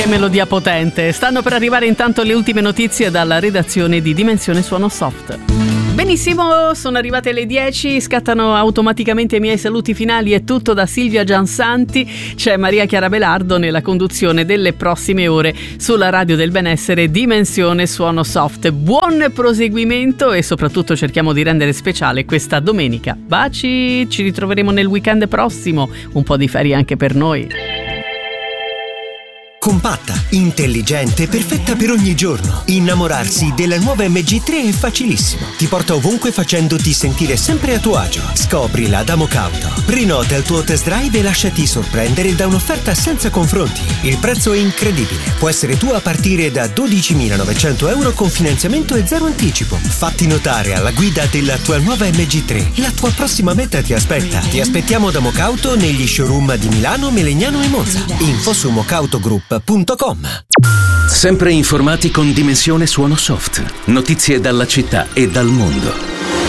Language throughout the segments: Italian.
Che melodia potente. Stanno per arrivare intanto le ultime notizie dalla redazione di Dimensione Suono Soft. Benissimo, sono arrivate le 10, scattano automaticamente i miei saluti finali. È tutto da Silvia Giansanti. C'è Maria Chiara Belardo nella conduzione delle prossime ore sulla Radio del Benessere Dimensione Suono Soft. Buon proseguimento e soprattutto cerchiamo di rendere speciale questa domenica. Baci, ci ritroveremo nel weekend prossimo, un po' di ferie anche per noi. Compatta, intelligente, perfetta per ogni giorno. Innamorarsi della nuova MG3 è facilissimo. Ti porta ovunque facendoti sentire sempre a tuo agio. Scoprila da Mocauto. Prenota il tuo test drive e lasciati sorprendere da un'offerta senza confronti. Il prezzo è incredibile. Può essere tuo a partire da 12.900 euro con finanziamento e zero anticipo. Fatti notare alla guida della tua nuova MG3. La tua prossima meta ti aspetta. Ti aspettiamo da Mocauto negli showroom di Milano, Melegnano e Monza. Info su mocautogroup.com. Sempre informati con Dimensione Suono Soft. Notizie dalla città e dal mondo.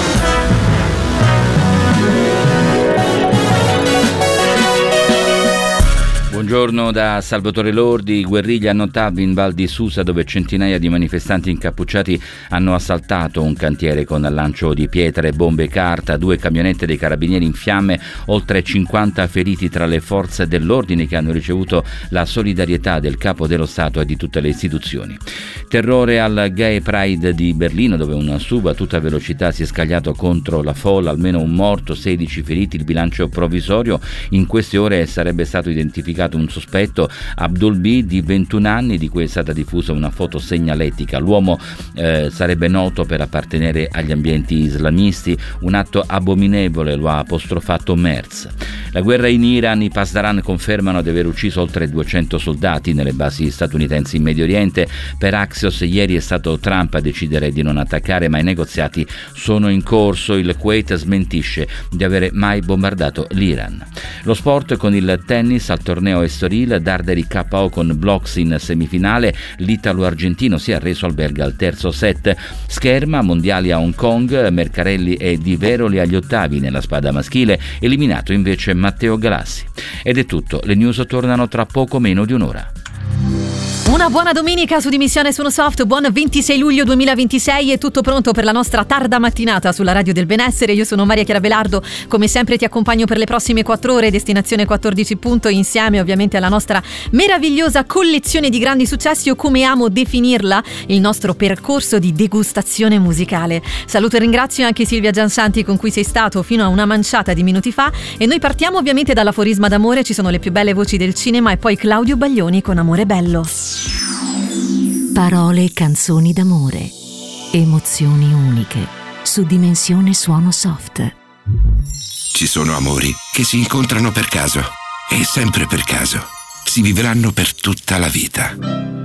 Buongiorno da Salvatore Lordi. Guerriglia a Notab in Val di Susa, dove centinaia di manifestanti incappucciati hanno assaltato un cantiere con lancio di pietre, bombe e carta, 2 camionette dei carabinieri in fiamme, oltre 50 feriti tra le forze dell'ordine che hanno ricevuto la solidarietà del Capo dello Stato e di tutte le istituzioni. Terrore al Gay Pride di Berlino, dove un SUV a tutta velocità si è scagliato contro la folla, almeno un morto, 16 feriti, il bilancio provvisorio. In queste ore sarebbe stato identificato un sospetto, Abdul B, di 21 anni, di cui è stata diffusa una foto segnaletica. L'uomo sarebbe noto per appartenere agli ambienti islamisti. Un atto abominevole, lo ha apostrofato Merz. La guerra in Iran, i Pasdaran confermano di aver ucciso oltre 200 soldati nelle basi statunitensi in Medio Oriente. Per Axios ieri è stato Trump a decidere di non attaccare, ma i negoziati sono in corso. Il Kuwait smentisce di avere mai bombardato l'Iran. Lo sport con il tennis al torneo Estoril, Darderi KO con Blocks in semifinale. L'italo-argentino si è arreso al belga al terzo set. Scherma, mondiali a Hong Kong, Mercarelli e Di Veroli agli ottavi nella spada maschile, eliminato invece Matteo Galassi. Ed è tutto, le news tornano tra poco meno di un'ora. Una buona domenica su Dimensione Suono Soft, buon 26 luglio 2026, è tutto pronto per la nostra tarda mattinata sulla Radio del Benessere. Io sono Maria Chiara Belardo, come sempre ti accompagno per le prossime 4 ore, destinazione 14 punto, insieme ovviamente alla nostra meravigliosa collezione di grandi successi, o come amo definirla, il nostro percorso di degustazione musicale. Saluto e ringrazio anche Silvia Giansanti, con cui sei stato fino a una manciata di minuti fa, e noi partiamo ovviamente dall'aforisma d'amore. Ci sono le più belle voci del cinema e poi Claudio Baglioni con Amore Bello. Parole e canzoni d'amore, emozioni uniche, su Dimensione Suono Soft. Ci sono amori che si incontrano per caso, e sempre per caso si vivranno per tutta la vita.